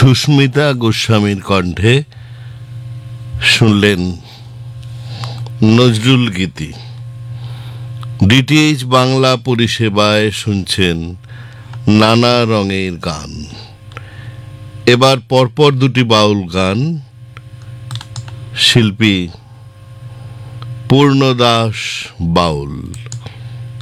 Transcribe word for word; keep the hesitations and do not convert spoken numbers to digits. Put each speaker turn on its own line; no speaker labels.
সুস্মিতা গোস্বামীর কণ্ঠে শুনলেন নজরুল গীতি। ডিটিএইচ বাংলা পরিষেবায় শুনছেন নানা রঙের গান। এবার পরপর দুটি বাউল গান, শিল্পী পূর্ণদাস বাউল।